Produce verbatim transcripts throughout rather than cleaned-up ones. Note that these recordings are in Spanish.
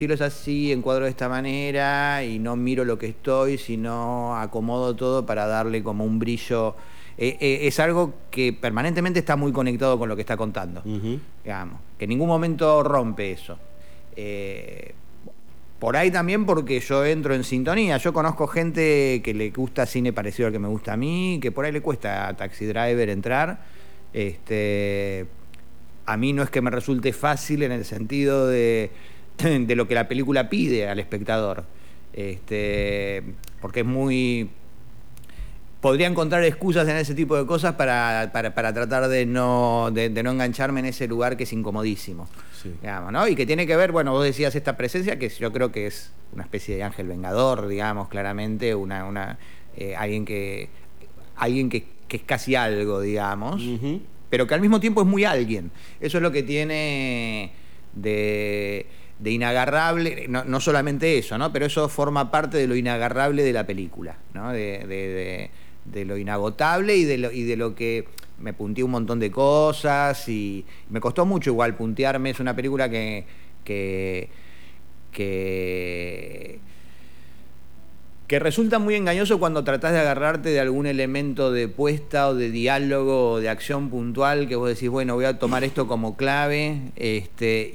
cielo es así, encuadro de esta manera y no miro lo que estoy, sino acomodo todo para darle como un brillo. Eh, eh, es algo que permanentemente está muy conectado con lo que está contando, Uh-huh. digamos, que en ningún momento rompe eso. Eh, por ahí también porque yo entro en sintonía. Yo conozco gente que le gusta cine parecido al que me gusta a mí, que por ahí le cuesta a Taxi Driver entrar. Este, a mí no es que me resulte fácil en el sentido de, de lo que la película pide al espectador. Este, porque es muy... Podría encontrar excusas en ese tipo de cosas para, para, para tratar de no, de, de no engancharme en ese lugar que es incomodísimo. Sí. Digamos, ¿no? Y que tiene que ver, bueno, vos decías esta presencia, que yo creo que es una especie de ángel vengador, digamos, claramente, una, una, eh, alguien que, alguien que, que es casi algo, digamos, Uh-huh. pero que al mismo tiempo es muy alguien. Eso es lo que tiene de, de inagarrable, no, no solamente eso, ¿no? Pero eso forma parte de lo inagarrable de la película, ¿no? De, de, de, de lo inagotable y de lo, y de lo que me punteé un montón de cosas y me costó mucho igual puntearme. Es una película que que, que que resulta muy engañoso cuando tratás de agarrarte de algún elemento de puesta o de diálogo o de acción puntual que vos decís, bueno, voy a tomar esto como clave, este,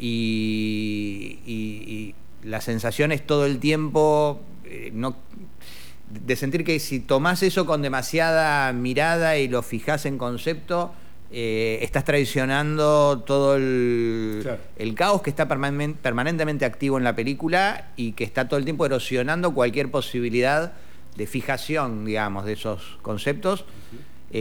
y, y, y la sensación es todo el tiempo eh, no, de sentir que si tomás eso con demasiada mirada y lo fijás en concepto, eh, estás traicionando todo el, claro. el caos que está permanen- permanentemente activo en la película y que está todo el tiempo erosionando cualquier posibilidad de fijación, digamos, de esos conceptos. Uh-huh.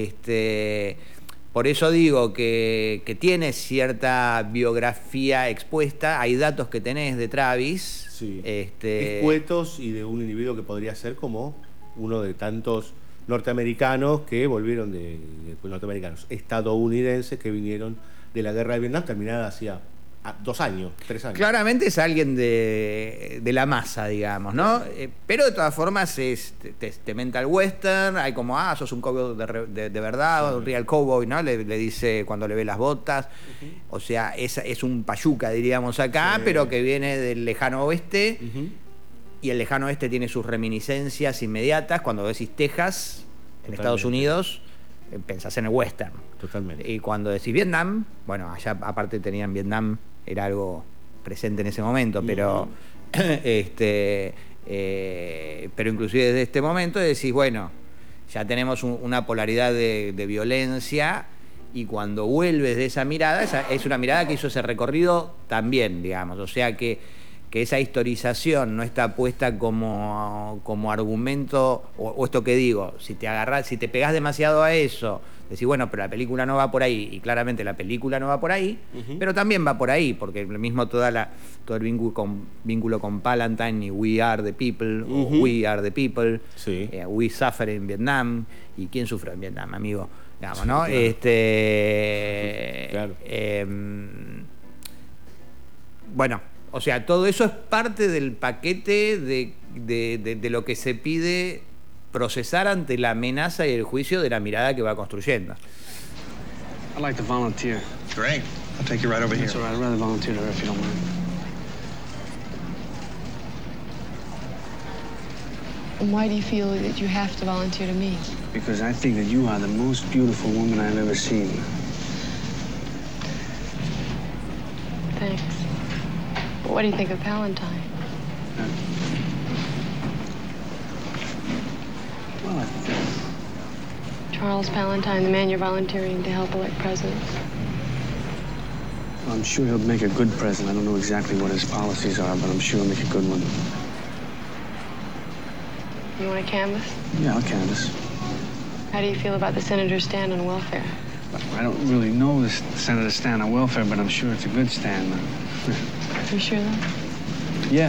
Este, por eso digo que, que tiene cierta biografía expuesta, hay datos que tenés de Travis. Sí. Este, Escuetos y de un individuo que podría ser como uno de tantos norteamericanos que volvieron de, de norteamericanos estadounidenses que vinieron de la guerra de Vietnam, terminada hacía dos años, tres años. Claramente es alguien de, de la masa, digamos, ¿no? Eh, pero de todas formas es te, te mental western, hay como, ah, sos un cowboy de, de, de verdad, sí, un real cowboy, ¿no? Le, le dice cuando le ve las botas. Uh-huh. O sea, es, es un payuca, diríamos acá, sí, pero que viene del lejano oeste. Uh-huh. Y el lejano oeste tiene sus reminiscencias inmediatas. Cuando decís Texas, en Totalmente. Estados Unidos, pensás en el western. Totalmente. Y cuando decís Vietnam, bueno, allá aparte tenían Vietnam, era algo presente en ese momento, pero uh-huh. este, eh, pero inclusive desde este momento decís, bueno, ya tenemos un, una polaridad de, de violencia, y cuando vuelves de esa mirada, esa, es una mirada que hizo ese recorrido también, digamos, o sea que que esa historización no está puesta como, como argumento, o, o esto que digo, si te agarras, si te pegás demasiado a eso, decís, bueno, pero la película no va por ahí, y claramente la película no va por ahí, uh-huh. pero también va por ahí, porque el mismo toda la, todo el vínculo con, vínculo con Palantine y We Are the People, uh-huh. o We Are the People, sí. eh, We Suffer in Vietnam, y ¿quién sufre en Vietnam, amigo? Digamos, sí, ¿no? Claro. Este, claro. Eh, bueno, o sea, todo eso es parte del paquete de, de, de, de lo que se pide procesar ante la amenaza y el juicio de la mirada que va construyendo. I'd like to volunteer. Great. I'll take you right over here. That's all right. I'd rather volunteer there if you don't mind. And why do you feel that you have to volunteer to me? Because I think that you are the most beautiful woman I've ever seen. Thanks. But what do you think of Palantine? Uh, well, I think... Charles Palantine, the man you're volunteering to help elect president. Well, I'm sure he'll make a good president. I don't know exactly what his policies are, but I'm sure he'll make a good one. You want to canvass? Yeah, I'll canvass. How do you feel about the senator's stand on welfare? I don't really know the senator's stand on welfare, but I'm sure it's a good stand. You sure though? Yeah.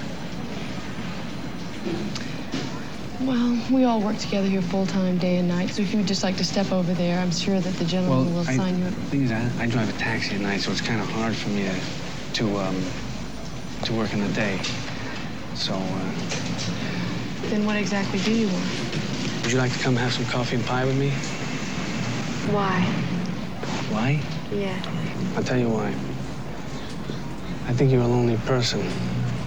Well, we all work together here full-time, day and night, so if you would just like to step over there, I'm sure that the gentleman well, will I, sign you up. The thing is, I, I drive a taxi at night, so it's kind of hard for me to, to, um, to work in the day. So, uh... Then what exactly do you want? Would you like to come have some coffee and pie with me? Why? Why? Yeah. I'll tell you why. I think you're a lonely person.